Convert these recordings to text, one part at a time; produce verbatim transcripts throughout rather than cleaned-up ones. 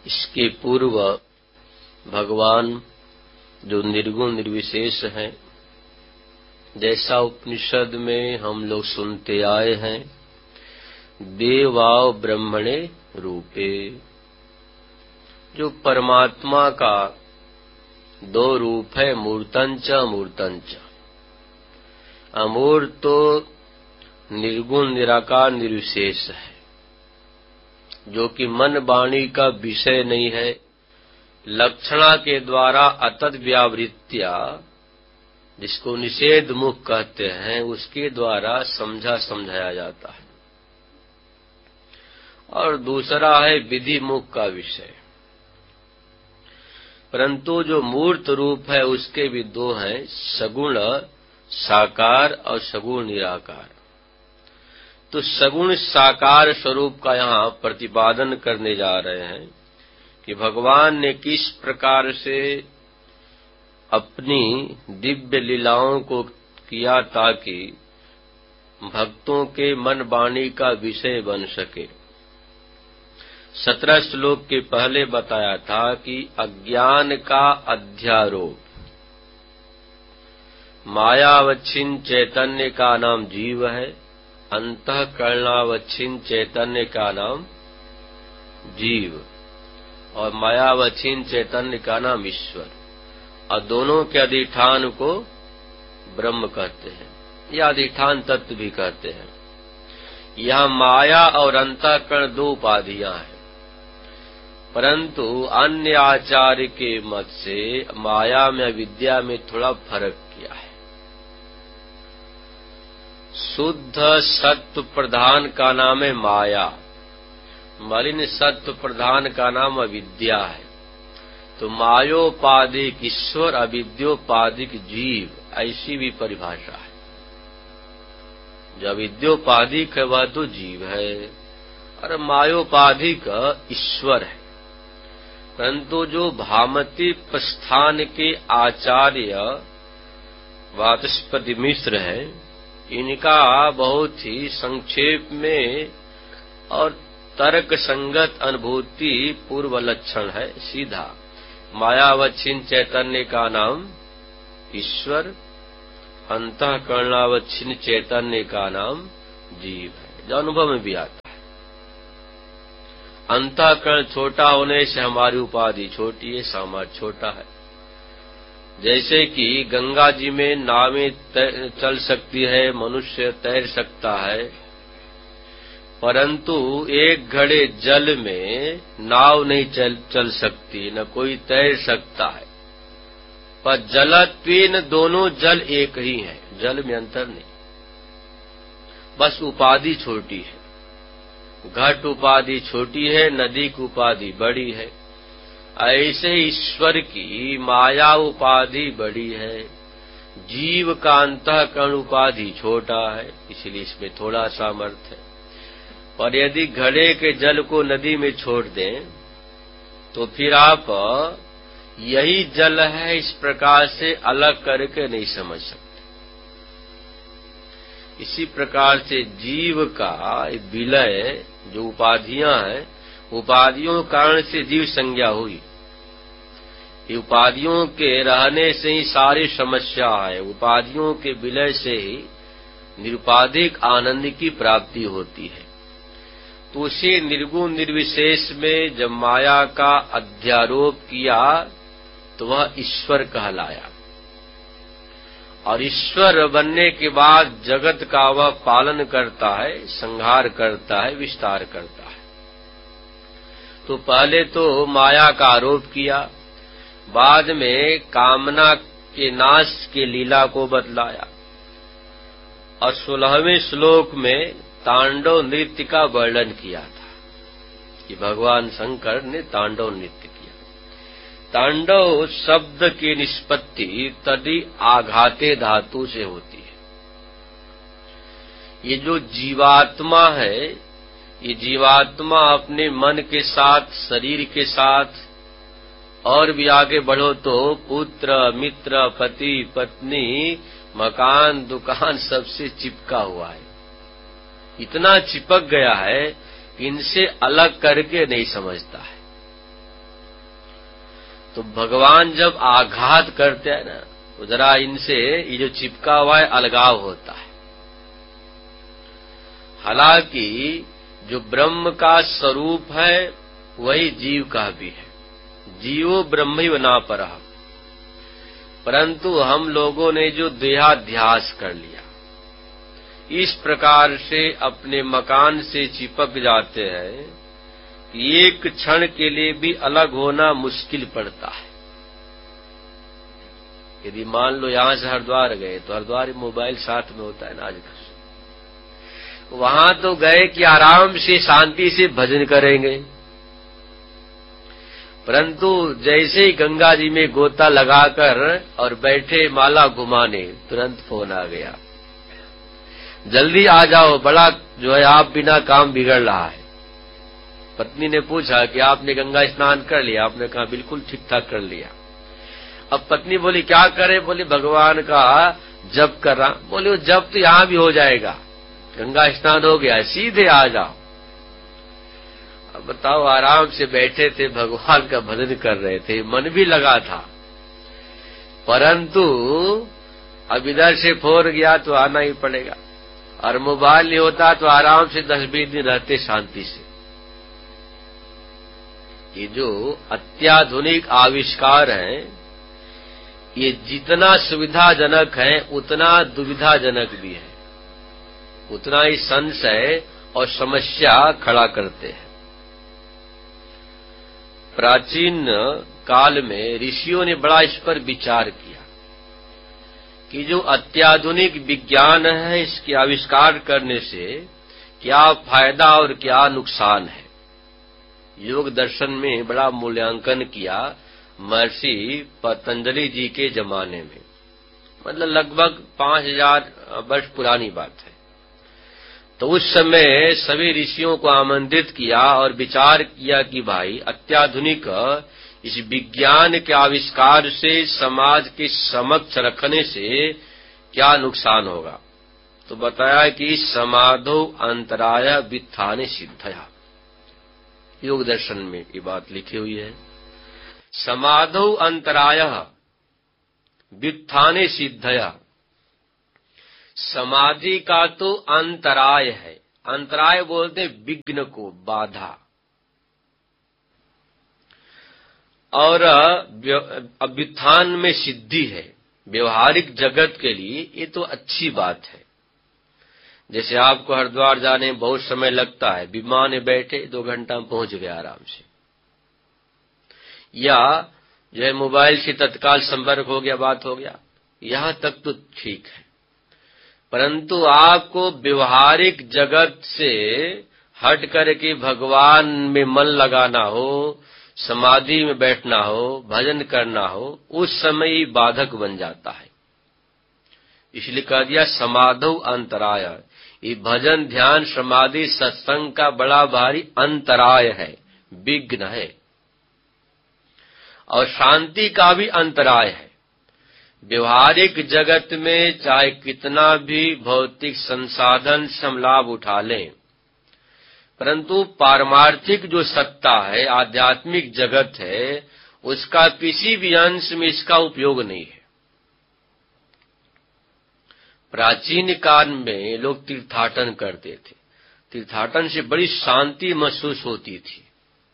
इसके पूर्व भगवान जो निर्गुण निर्विशेष हैं, जैसा उपनिषद में हम लोग सुनते आए हैं, देवाव ब्रह्मणे रूपे, जो परमात्मा का दो रूप है, मूर्तंच अमूर्तंच। अमूर्त तो निर्गुण निराकार निर्विशेष है, जो कि मन वाणी का विषय नहीं है, लक्षणा के द्वारा अतद व्यावृत्या, जिसको निषेध मुख कहते हैं, उसके द्वारा समझा समझाया जाता है। और दूसरा है विधि मुख का विषय। परंतु जो मूर्त रूप है उसके भी दो हैं, सगुण साकार और सगुण निराकार। तो सगुण साकार स्वरूप का यहाँ प्रतिपादन करने जा रहे हैं कि भगवान ने किस प्रकार से अपनी दिव्य लीलाओं को किया ताकि भक्तों के मन वाणी का विषय बन सके। सत्रह श्लोक के पहले बताया था कि अज्ञान का अध्यारोप, मायावच्छिन्न चैतन्य का नाम जीव है, अंतःकरणावच्छिन्न चैतन्य का नाम जीव, और मायावच्छिन्न चैतन्य का नाम ईश्वर, और दोनों के अधिष्ठान को ब्रह्म कहते हैं या अधिष्ठान तत्व भी कहते हैं। यह माया और अंतःकरण दो उपाधियां हैं, परंतु अन्य आचार्य के मत से माया में अविद्या में थोड़ा फर्क किया है। शुद्ध सत्व प्रधान का नाम है माया, मलिन सत्व प्रधान का नाम अविद्या है। तो मायोपाधिक ईश्वर, अविद्योपाधिक जीव, ऐसी भी परिभाषा है। जो अविद्योपाधिक है वह तो जीव है और मायोपाधिक ईश्वर है। परंतु जो भामती प्रस्थान के आचार्य वाचस्पति मिश्र हैं, इनका बहुत ही संक्षेप में और तर्क संगत अनुभूति पूर्व लक्षण है सीधा। मायावच्छिन्न चैतन्य का नाम ईश्वर, अंतःकरणावच्छिन्न चैतन्य का नाम जीव है, जो अनुभव में भी आता है। अंतःकरण छोटा होने से हमारी उपाधि छोटी है, सामर्थ्य छोटा है। जैसे कि गंगा जी में नावें चल सकती है, मनुष्य तैर सकता है, परंतु एक घड़े जल में नाव नहीं चल चल सकती, न कोई तैर सकता है। पर जलत्वेन दोनों जल एक ही है, जल में अंतर नहीं, बस उपाधि छोटी है। घट उपाधि छोटी है, नदी की उपाधि बड़ी है। ऐसे ईश्वर की माया उपाधि बड़ी है, जीव का अंतःकरण उपाधि छोटा है, इसलिए इसमें थोड़ा सामर्थ्य है। पर यदि घड़े के जल को नदी में छोड़ दें तो फिर आप यही जल है इस प्रकार से अलग करके नहीं समझ सकते। इसी प्रकार से जीव का विलय, जो उपाधियां हैं, उपाधियों कारण से जीव संज्ञा हुई। उपाधियों के रहने से ही सारी समस्या है, उपाधियों के विलय से ही निरुपाधिक आनंद की प्राप्ति होती है। तो उसी निर्गुण निर्विशेष में जब माया का अध्यारोप किया तो वह ईश्वर कहलाया, और ईश्वर बनने के बाद जगत का वह पालन करता है, संहार करता है, विस्तार करता है। तो पहले तो माया का आरोप किया, बाद में कामना के नाश की लीला को बतलाया, और सोलहवें श्लोक में तांडव नृत्य का वर्णन किया था कि भगवान शंकर ने तांडव नृत्य किया। तांडव शब्द की निष्पत्ति तदि आघाते धातु से होती है। ये जो जीवात्मा है, ये जीवात्मा अपने मन के साथ, शरीर के साथ, और भी आगे बढ़ो तो पुत्र, मित्र, पति, पत्नी, मकान, दुकान सबसे चिपका हुआ है। इतना चिपक गया है कि इनसे अलग करके नहीं समझता है। तो भगवान जब आघात करते हैं ना, तो जरा इनसे ये जो चिपका हुआ है अलगाव होता है। हालांकि जो ब्रह्म का स्वरूप है वही जीव का भी है, जीवो ब्रह्मैव नापरः। परंतु हम लोगों ने जो देहाध्यास कर लिया, इस प्रकार से अपने मकान से चिपक जाते हैं कि एक क्षण के लिए भी अलग होना मुश्किल पड़ता है। यदि मान लो यहां से हरिद्वार गए तो हरिद्वार मोबाइल साथ में होता है ना आजकल, वहां तो गए कि आराम से शांति से भजन करेंगे, परंतु जैसे ही गंगा जी में गोता लगाकर और बैठे माला घुमाने, तुरंत फोन आ गया, जल्दी आ जाओ, बड़ा जो है आप बिना काम बिगड़ रहा है। पत्नी ने पूछा कि आपने गंगा स्नान कर लिया? आपने कहा बिल्कुल ठीक ठाक कर लिया। अब पत्नी बोली क्या करे? बोली भगवान का जप कर रहा। बोले वो जप तो यहां भी हो जाएगा, गंगा स्नान हो गया, सीधे आ जाओ। अब बताओ, आराम से बैठे थे, भगवान का भजन कर रहे थे, मन भी लगा था, परंतु अब इधर से फोन गया तो आना ही पड़ेगा, और मोबाइल नहीं होता तो आराम से दस बीस दिन रहते शांति से। ये जो अत्याधुनिक आविष्कार हैं, ये जितना सुविधाजनक है उतना दुविधाजनक भी है, उतना ही संशय और समस्या खड़ा करते हैं। प्राचीन काल में ऋषियों ने बड़ा इस पर विचार किया कि जो अत्याधुनिक विज्ञान है, इसके आविष्कार करने से क्या फायदा और क्या नुकसान है। योग दर्शन में बड़ा मूल्यांकन किया महर्षि पतंजलि जी के जमाने में, मतलब लगभग पांच हजार वर्ष पुरानी बात है। तो उस समय सभी ऋषियों को आमंत्रित किया और विचार किया कि भाई अत्याधुनिक इस विज्ञान के आविष्कार से समाज के समक्ष रखने से क्या नुकसान होगा। तो बताया कि समाधौ अंतराय वित्थाने सिद्धया, योग दर्शन में ये बात लिखी हुई है। समाधौ अंतराय वित्थाने सिद्धया, समाधि का तो अंतराय है, अंतराय बोलते हैं विघ्न को, बाधा, और अभ्युत्थान में सिद्धि है। व्यवहारिक जगत के लिए ये तो अच्छी बात है। जैसे आपको हरिद्वार जाने में बहुत समय लगता है, विमान में बैठे दो घंटा में पहुंच गए आराम से, या जो है मोबाइल से तत्काल संपर्क हो गया, बात हो गया, यहां तक तो ठीक है। परंतु आपको व्यवहारिक जगत से हट करके भगवान में मन लगाना हो, समाधि में बैठना हो, भजन करना हो, उस समय ही बाधक बन जाता है। इसलिए कह दिया समाधौ अंतराय। ये भजन ध्यान समाधि सत्संग का बड़ा भारी अंतराय है, विघ्न है, और शांति का भी अंतराय है। व्यवहारिक जगत में चाहे कितना भी भौतिक संसाधन से हम लाभ उठा लें, परंतु पारमार्थिक जो सत्ता है, आध्यात्मिक जगत है, उसका किसी भी अंश में इसका उपयोग नहीं है। प्राचीन काल में लोग तीर्थाटन करते थे, तीर्थाटन से बड़ी शांति महसूस होती थी,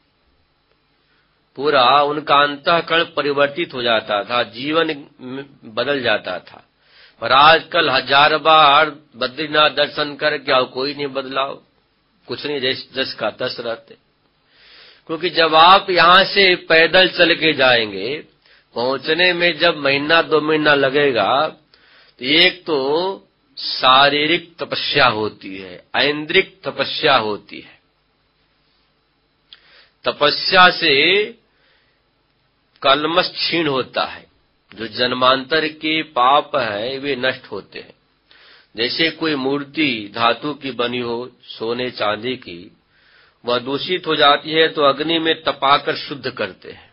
पूरा उनका अंतःकरण परिवर्तित हो जाता था, जीवन बदल जाता था। पर आजकल हजार बार बद्रीनाथ दर्शन करके आओ, कोई नहीं बदलाव, कुछ नहीं, जैस जस का तस रहते। क्योंकि जब आप यहां से पैदल चल के जाएंगे, पहुंचने में जब महीना दो महीना लगेगा, तो एक तो शारीरिक तपस्या होती है, ऐन्द्रिक तपस्या होती है। तपस्या से कलमश क्षीण होता है, जो जन्मांतर के पाप है वे नष्ट होते हैं। जैसे कोई मूर्ति धातु की बनी हो, सोने चांदी की, वह दूषित हो जाती है तो अग्नि में तपाकर शुद्ध करते हैं।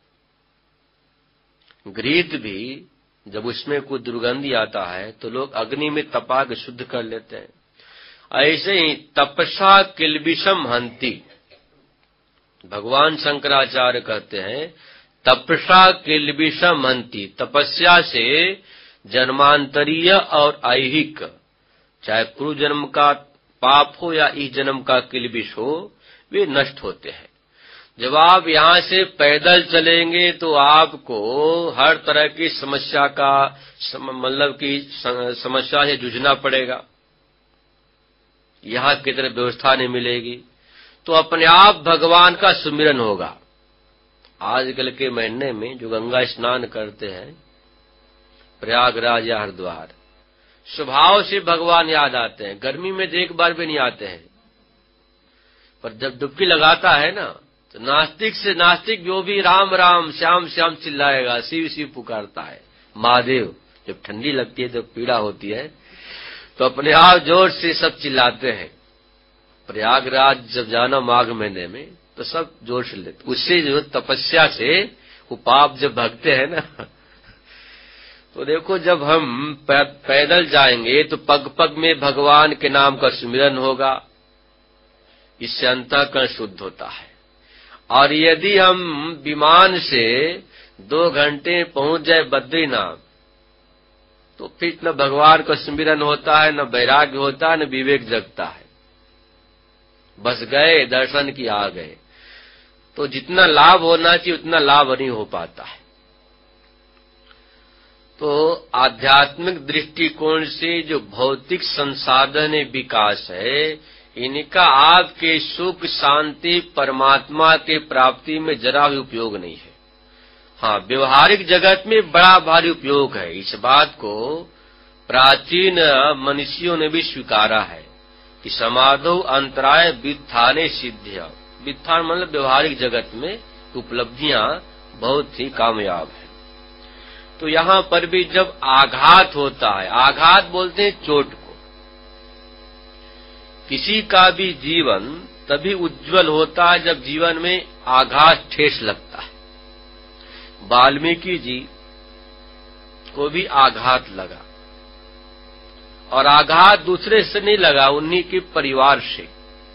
घृत भी जब उसमें कोई दुर्गंधी आता है तो लोग अग्नि में तपा के शुद्ध कर लेते हैं। ऐसे ही तपसा किल्बिषम हंति, भगवान शंकराचार्य कहते हैं तपसा किल्बिषम हंति, तपस्या से जन्मांतरीय और ऐहिक, चाहे पूर्व जन्म का पाप हो या इस जन्म का किल्बिष हो, वे नष्ट होते हैं। जब आप यहाँ से पैदल चलेंगे तो आपको हर तरह की समस्या का मतलब की समस्या से जूझना पड़ेगा, यहाँ की तरह व्यवस्था नहीं मिलेगी, तो अपने आप भगवान का सुमिरन होगा। आजकल के महीने में जो गंगा स्नान करते हैं प्रयागराज या हरिद्वार, स्वभाव से भगवान याद आते हैं, गर्मी में तो एक बार भी नहीं आते हैं, पर जब डुबकी लगाता है ना तो नास्तिक से नास्तिक जो भी राम राम श्याम श्याम चिल्लाएगा, शिव शिव पुकारता है, महादेव। जब ठंडी लगती है, जब पीड़ा होती है तो अपने आप जोर से सब चिल्लाते हैं। प्रयागराज जब जाना माघ महीने में तो सब जोर से लेते, उससे जो तपस्या से वो पाप जब भगते हैं ना, तो देखो जब हम पैदल जाएंगे तो पग पग में भगवान के नाम का सुमिरन होगा, इससे अंतःकरण शुद्ध होता है। और यदि हम विमान से दो घंटे पहुंच जाए बद्रीनाथ, तो फिर न भगवान का सुमिरन होता है, न वैराग्य होता है, न विवेक जगता है, बस गए दर्शन की आ गए। तो जितना लाभ होना चाहिए उतना लाभ नहीं हो पाता है। तो आध्यात्मिक दृष्टिकोण से जो भौतिक संसाधन विकास है, इनका आपके सुख शांति परमात्मा के प्राप्ति में जरा भी उपयोग नहीं है। हाँ, व्यवहारिक जगत में बड़ा भारी उपयोग है। इस बात को प्राचीन मनुष्यों ने भी स्वीकारा है कि समाधौ अंतराय वित्थाने सिद्ध्य। वित्थान मतलब व्यवहारिक जगत में उपलब्धियां बहुत ही कामयाब है। तो यहाँ पर भी जब आघात होता है, आघात बोलते हैं चोट को, किसी का भी जीवन तभी उज्जवल होता है जब जीवन में आघात ठेस लगता है। वाल्मीकि जी को भी आघात लगा, और आघात दूसरे से नहीं लगा, उन्हीं के परिवार से।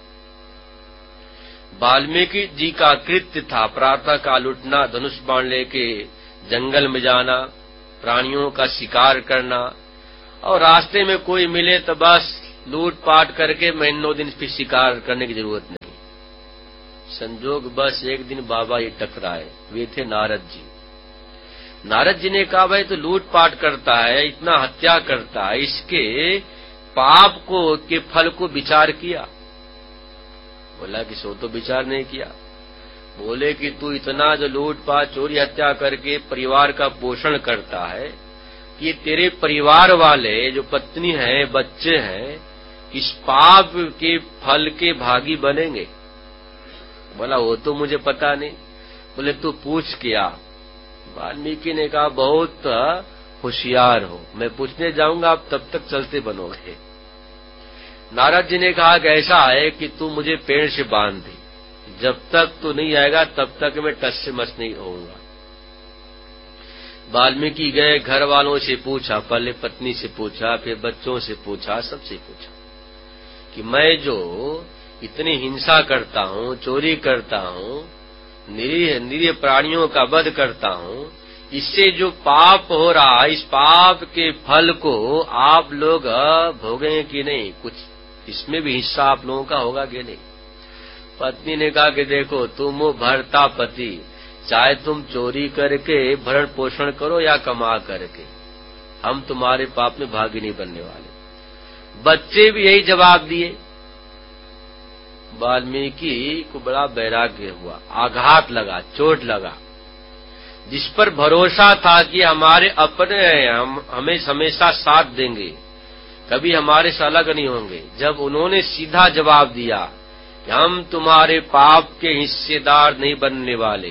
वाल्मीकि जी का कृत्य था प्रातः काल उठना, धनुष बाण लेके जंगल में जाना, प्राणियों का शिकार करना, और रास्ते में कोई मिले तो बस लूटपाट करके महीनों दिन फिर शिकार करने की जरूरत नहीं। संजोग बस एक दिन बाबा ये टकराए, वे थे नारद जी। नारद जी ने कहा भाई तो लूटपाट करता है, इतना हत्या करता है, इसके पाप को के फल को विचार किया? बोला कि सो तो विचार नहीं किया। बोले कि तू इतना जो लूटपाट चोरी हत्या करके परिवार का पोषण करता है, कि तेरे परिवार वाले जो पत्नी है बच्चे हैं इस पाप के फल के भागी बनेंगे? बोला वो तो मुझे पता नहीं। बोले तू पूछ क्या? वाल्मीकि ने कहा बहुत होशियार हो, मैं पूछने जाऊंगा आप तब तक चलते बनोगे। नारद जी ने कहा कि ऐसा है कि तू मुझे पेड़ से बांध दे, जब तक तू नहीं आएगा तब तक मैं टस से मस नहीं होऊंगा। वाल्मीकि गए, घर वालों से पूछा, पहले पत्नी से पूछा, फिर बच्चों से पूछा, सबसे पूछा कि मैं जो इतनी हिंसा करता हूँ, चोरी करता हूँ, निरीह निरीह प्राणियों का वध करता हूँ, इससे जो पाप हो रहा है, इस पाप के फल को आप लोग भोगेंगे कि नहीं? कुछ इसमें भी हिस्सा आप लोगों का होगा कि नहीं? पत्नी ने कहा कि देखो तुम हो भरता पति, चाहे तुम चोरी करके भरण पोषण करो या कमा करके, हम तुम्हारे पाप में भागी नहीं बनने वाले। बच्चे भी यही जवाब दिए। वाल्मीकि को बड़ा वैराग्य हुआ, आघात लगा, चोट लगा। जिस पर भरोसा था कि हमारे अपने हम हमें हमेशा साथ देंगे, कभी हमारे से अलग नहीं होंगे, जब उन्होंने सीधा जवाब दिया कि हम तुम्हारे पाप के हिस्सेदार नहीं बनने वाले,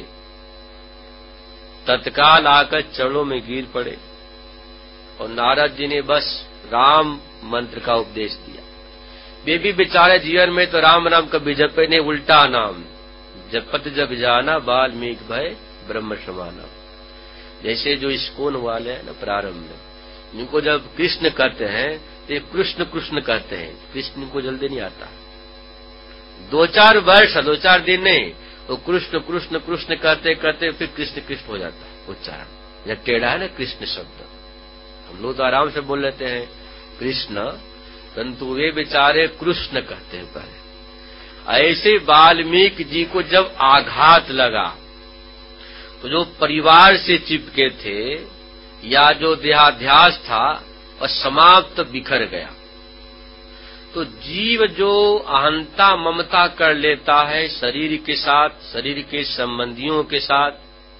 तत्काल आकर चरणों में गिर पड़े और नारद जी ने बस राम मंत्र का उपदेश दिया। वे भी बेचारे जीवन में तो राम नाम कभी जपे ने, उल्टा नाम जपत जब जाना वाल्मीकि भय ब्रह्म समाना। जैसे जो इस्कॉन वाले हैं ना प्रारंभ में, इनको जब कृष्ण कहते हैं तो ये कृष्ण कृष्ण कहते हैं, कृष्ण को जल्दी नहीं आता। दो चार वर्ष, दो चार दिन नहीं, तो कृष्ण कृष्ण कृष्ण कहते कहते फिर कृष्ण कृष्ण हो जाता है उच्चारण। जब टेढ़ा है ना कृष्ण शब्द, हम लोग तो आराम से बोल लेते हैं कृष्ण, परंतु वे बेचारे कृष्ण कहते हैं पहले। ऐसे वाल्मीकि जी को जब आघात लगा तो जो परिवार से चिपके थे या जो देहाध्यास था वह समाप्त बिखर गया। तो जीव जो अहंता ममता कर लेता है शरीर के साथ, शरीर के संबंधियों के साथ,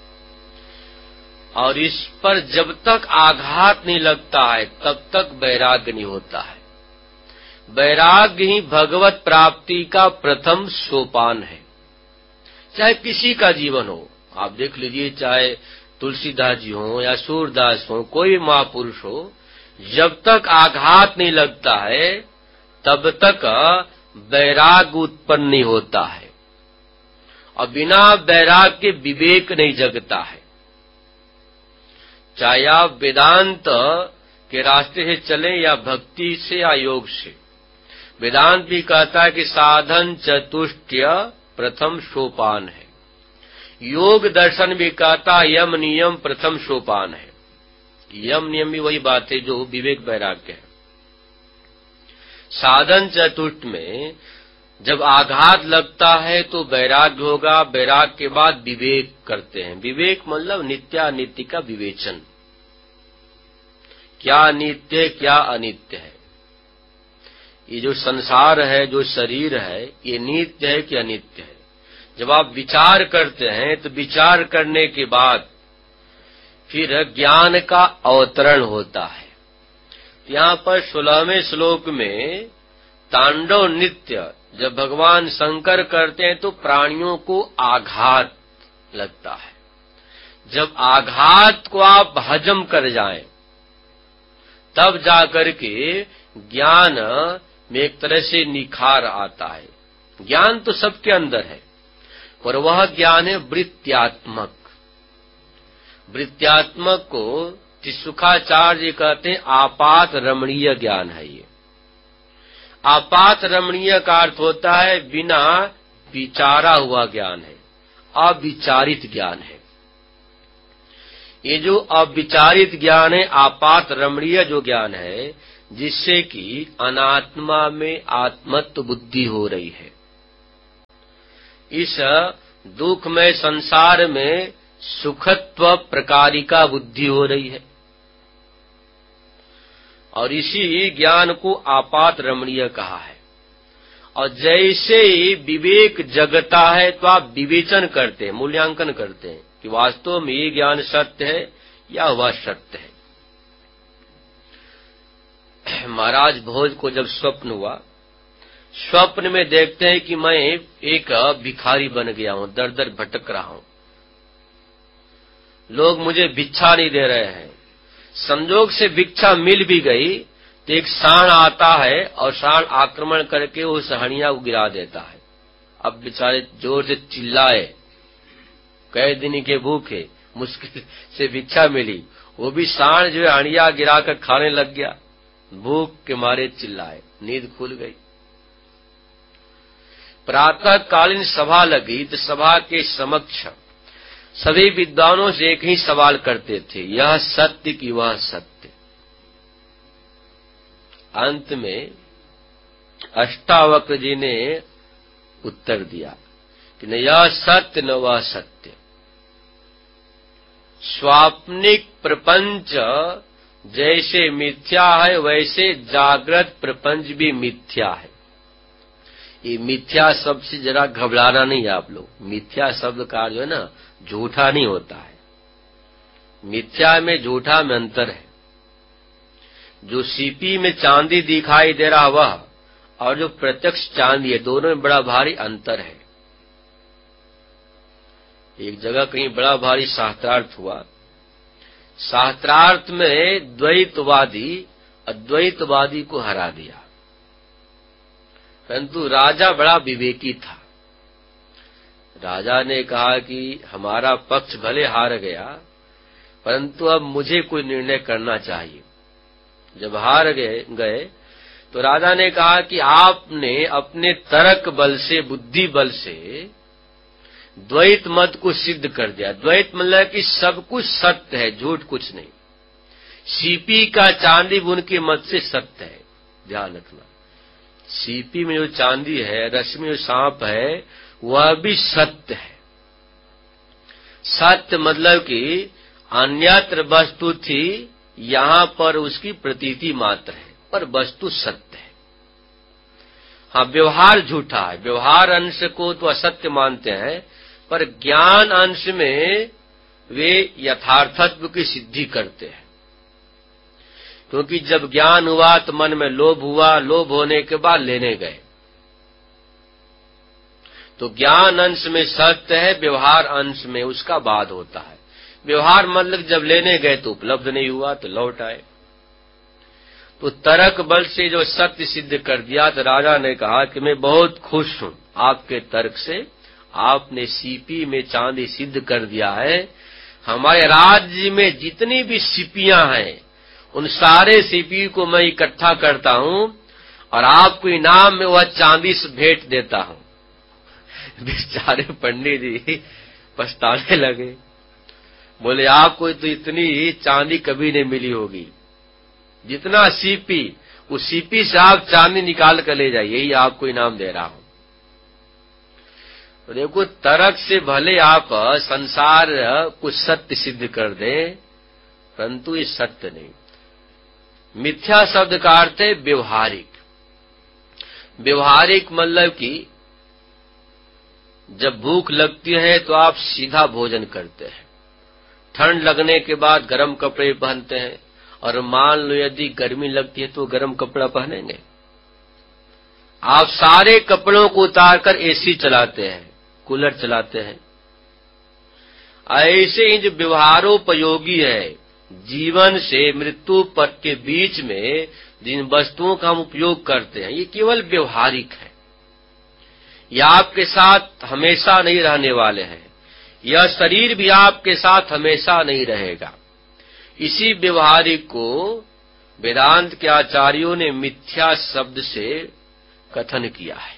और इस पर जब तक आघात नहीं लगता है तब तक वैराग्य नहीं होता है। वैराग्य ही भगवत प्राप्ति का प्रथम सोपान है। चाहे किसी का जीवन हो, आप देख लीजिए, चाहे तुलसीदास जी हो या सूरदास हो, कोई महापुरुष हो, जब तक आघात नहीं लगता है तब तक वैराग्य उत्पन्न नहीं होता है, और बिना वैराग्य के विवेक नहीं जगता है। चाहे आप वेदांत के रास्ते से चले या भक्ति से या योग से। वेदांत भी कहता है कि साधन चतुष्टय प्रथम सोपान है। योग दर्शन भी कहता है यम नियम प्रथम सोपान है। यम नियम भी वही बात है जो विवेक वैराग्य है। साधन चतुष्ट में जब आघात लगता है तो वैराग्य होगा, वैराग्य के बाद विवेक करते हैं। विवेक मतलब नित्यानित्य का विवेचन, क्या नित्य है क्या अनित्य है। ये जो संसार है, जो शरीर है, ये नित्य है कि अनित्य है। जब आप विचार करते हैं तो विचार करने के बाद फिर ज्ञान का अवतरण होता है। यहाँ पर सोलहवें श्लोक में तांडव नृत्य जब भगवान शंकर करते हैं तो प्राणियों को आघात लगता है। जब आघात को आप हजम कर जाएं तब जाकर के ज्ञान में एक तरह से निखार आता है। ज्ञान तो सबके अंदर है, पर वह ज्ञान है वृत्त्यात्मक। वृत्त्यात्मक को सुखाचार्य जी कहते हैं आपात रमणीय ज्ञान है। ये आपात रमणीय का अर्थ होता है बिना विचारा हुआ ज्ञान है, अविचारित ज्ञान है। ये जो अविचारित ज्ञान है, आपात रमणीय जो ज्ञान है, जिससे कि अनात्मा में आत्मत्व बुद्धि हो रही है। इस दुखमय संसार में सुखत्व प्रकारिका बुद्धि हो रही है, और इसी ज्ञान को आपात रमणीय कहा है। और जैसे ही विवेक जगता है तो आप विवेचन करते हैं, मूल्यांकन करते हैं कि वास्तव में ये ज्ञान सत्य है या वह सत्य है। महाराज भोज को जब स्वप्न हुआ, स्वप्न में देखते हैं कि मैं एक भिखारी बन गया हूं, दर दर भटक रहा हूं, लोग मुझे भिक्षा नहीं दे रहे हैं। संजोग से भिक्षा मिल भी गई तो एक सांड आता है और सांड आक्रमण करके उस हणिया को गिरा देता है। अब बेचारे जोर से चिल्लाए, कई दिन के भूखे, मुश्किल से भिक्षा मिली, वो भी सांड जो है हणिया गिराकर खाने लग गया। भूख के मारे चिल्लाए, नींद खुल गई। प्रातः कालीन सभा लगी तो सभा के समक्ष सभी विद्वानों से एक ही सवाल करते थे, यह सत्य कि वह सत्य। अंत में अष्टावक्र जी ने उत्तर दिया कि न यह सत्य न वह सत्य। स्वाप्निक प्रपंच जैसे मिथ्या है वैसे जागृत प्रपंच भी मिथ्या है। ये मिथ्या शब्द से जरा घबराना नहीं है आप लोग। मिथ्या शब्द का जो है ना, झूठा नहीं होता है। मिथ्या में झूठा में अंतर है। जो सीपी में चांदी दिखाई दे रहा वह और जो प्रत्यक्ष चांदी है, दोनों में बड़ा भारी अंतर है। एक जगह कहीं बड़ा भारी शास्त्रार्थ हुआ। शास्त्रार्थ में द्वैतवादी अद्वैतवादी को हरा दिया, परंतु राजा बड़ा विवेकी था। राजा ने कहा कि हमारा पक्ष भले हार गया, परंतु अब मुझे कोई निर्णय करना चाहिए। जब हार गए गए तो राजा ने कहा कि आपने अपने तर्क बल से, बुद्धि बल से द्वैत मत को सिद्ध कर दिया। द्वैत मतलब कि सब कुछ सत्य है, झूठ कुछ नहीं। सीपी का चांदी उनके मत से सत्य है, ध्यान रखना। सीपी में जो चांदी है, रस में जो सांप है, वह भी सत्य है। सत्य मतलब कि अन्यत्र वस्तु थी, यहां पर उसकी प्रतीति मात्र है, पर वस्तु सत्य है। हाँ, व्यवहार झूठा है। व्यवहार अंश को तो असत्य मानते हैं, पर ज्ञान अंश में वे यथार्थत्व की सिद्धि करते हैं। क्योंकि जब ज्ञान हुआ तो मन में लोभ हुआ, लोभ होने के बाद लेने गए। तो ज्ञान अंश में सत्य है, व्यवहार अंश में उसका बाद होता है। व्यवहार मतलब जब लेने गए तो उपलब्ध नहीं हुआ तो लौट आए। तो तर्क बल से जो सत्य सिद्ध कर दिया, तो राजा ने कहा कि मैं बहुत खुश हूं आपके तर्क से। आपने सीपी में चांदी सिद्ध कर दिया है। हमारे राज्य में जितनी भी सीपियां हैं, उन सारे सीपी को मैं इकट्ठा करता हूं और आपको इनाम में वह चांदी से भेंट देता हूं। बेचारे पंडित जी पछताने लगे, बोले आपको तो इतनी चांदी कभी नहीं मिली होगी। जितना सीपी, उस सीपी से आप चांदी निकाल कर ले जाइए, यही आपको इनाम दे रहा हूं। तो देखो, तर्क से भले आप संसार को सत्य सिद्ध कर दें, परंतु ये सत्य नहीं। मिथ्या शब्द का अर्थ है व्यवहारिक। व्यवहारिक मतलब कि जब भूख लगती है तो आप सीधा भोजन करते हैं, ठंड लगने के बाद गर्म कपड़े पहनते हैं, और मान लो यदि गर्मी लगती है तो गर्म कपड़ा पहनेंगे। आप सारे कपड़ों को उतारकर एसी चलाते हैं, कूलर चलाते हैं। ऐसे ही जो व्यवहारोपयोगी है, जीवन से मृत्यु पथ के बीच में जिन वस्तुओं का हम उपयोग करते हैं, ये केवल व्यवहारिक है। यह आपके साथ हमेशा नहीं रहने वाले हैं। यह शरीर भी आपके साथ हमेशा नहीं रहेगा। इसी व्यवहारिक को वेदांत के आचार्यों ने मिथ्या शब्द से कथन किया है।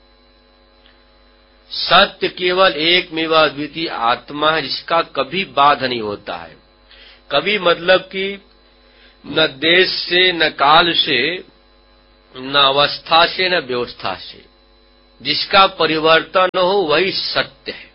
सत्य केवल एकमेव अद्वितीय आत्मा है, जिसका कभी बाध नहीं होता है। कभी मतलब कि न देश से, न काल से, न अवस्था से, न व्यवस्था से, जिसका परिवर्तन न हो, वही सत्य है।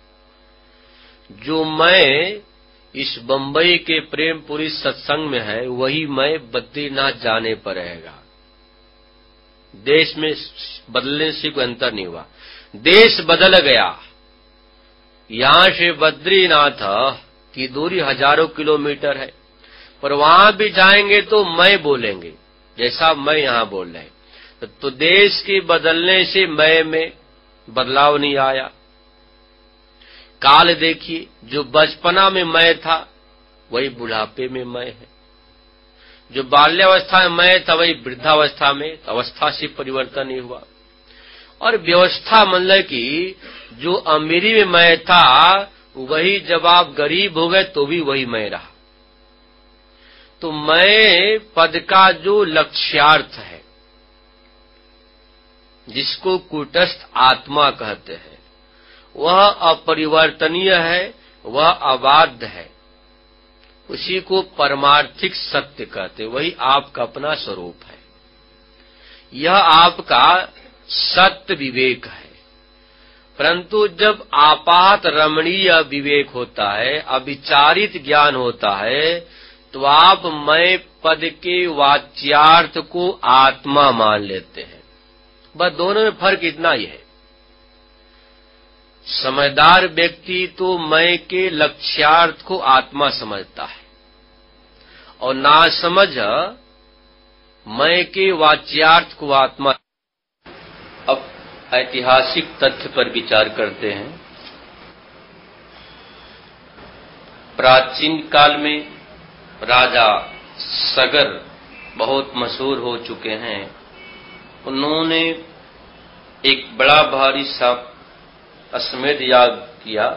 जो मैं इस बंबई के प्रेमपुरी सत्संग में है, वही मैं बद्रीनाथ जाने पर रहेगा। देश में बदलने से कोई अंतर नहीं हुआ। देश बदल गया, यहां से बद्रीनाथ की दूरी हजारों किलोमीटर है, पर वहां भी जाएंगे तो मैं बोलेंगे, जैसा मैं यहां बोल रहे हैं। तो देश के बदलने से मैं में बदलाव नहीं आया। काल देखिए, जो बचपना में मैं था वही बुढ़ापे में मैं है। जो बाल्यावस्था में मैं था वही वृद्धावस्था में, तो अवस्था से परिवर्तन नहीं हुआ। और व्यवस्था मतलब कि जो अमीरी में मैं था, वही जब आप गरीब हो गए तो भी वही मैं रहा। तो मैं पद का जो लक्ष्यार्थ है, जिसको कूटस्थ आत्मा कहते हैं, वह अपरिवर्तनीय है, वह अबाध्य है। उसी को परमार्थिक सत्य कहते, वही आपका अपना स्वरूप है। यह आपका सत्य विवेक है। परंतु जब आपात रमणीय विवेक होता है, अविचारित ज्ञान होता है, तो आप मैं पद के वाच्यार्थ को आत्मा मान लेते हैं। बस दोनों में फर्क इतना ही है। समझदार व्यक्ति तो मैं के लक्ष्यार्थ को आत्मा समझता है, और नासमझ मैं के वाच्यार्थ को आत्मा। अब ऐतिहासिक तथ्य पर विचार करते हैं। प्राचीन काल में राजा सगर बहुत मशहूर हो चुके हैं। उन्होंने एक बड़ा भारी सा अश्वमेध याग किया।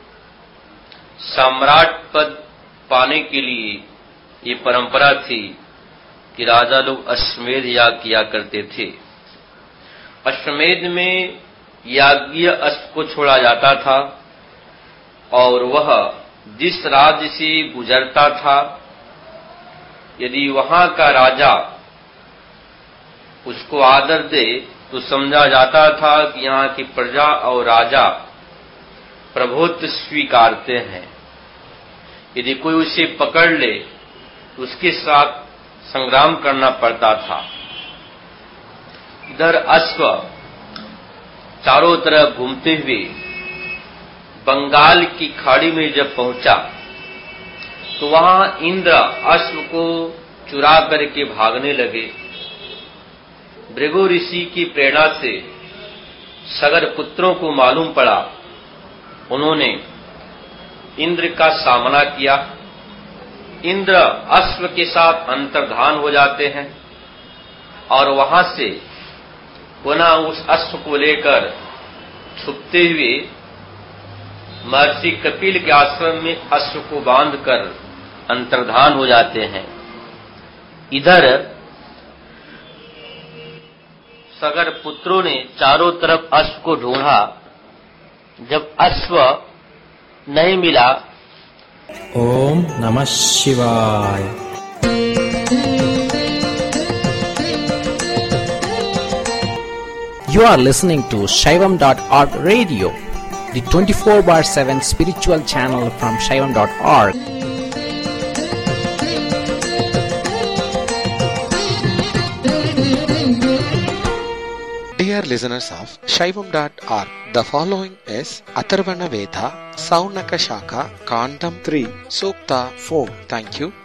सम्राट पद पाने के लिए ये परंपरा थी कि राजा लोग अश्वमेध याग किया करते थे। अश्वमेध में याज्ञीय अश्व को छोड़ा जाता था और वह जिस राज्य से गुजरता था, यदि वहां का राजा उसको आदर दे तो समझा जाता था कि यहाँ की प्रजा और राजा प्रभुत्व स्वीकारते हैं। यदि कोई उसे पकड़ ले तो उसके साथ संग्राम करना पड़ता था। इधर अश्व चारों तरफ घूमते हुए बंगाल की खाड़ी में जब पहुंचा तो वहां इंद्र अश्व को चुरा करके भागने लगे। भृगु ऋषि की प्रेरणा से सगर पुत्रों को मालूम पड़ा, उन्होंने इंद्र का सामना किया। इंद्र अश्व के साथ अंतर्धान हो जाते हैं और वहां से पुनः उस अश्व को लेकर छुपते हुए महर्षि कपिल के आश्रम में अश्व को बांधकर अंतर्धान हो जाते हैं। इधर सगर पुत्रों ने चारों तरफ अश्व को ढूंढा। जब अश्व नहीं मिला, ओम नमः शिवाय। You are listening to Shaivam dot org radio, the twenty-four bar seven spiritual channel from Shaivam dot org. Dear listeners of Shaivam dot org, the following is Atharvana Veda, Saunaka Shaka, Kandam three, Sukta four. Thank you.